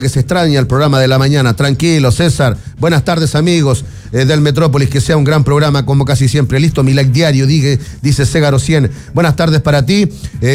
que se extraña el programa de la mañana. Tranquilo, César. Buenas tardes, amigos del Metrópolis. Que sea un gran programa como casi siempre. Listo, mi like diario, dice Ségaro 100. Buenas tardes para ti.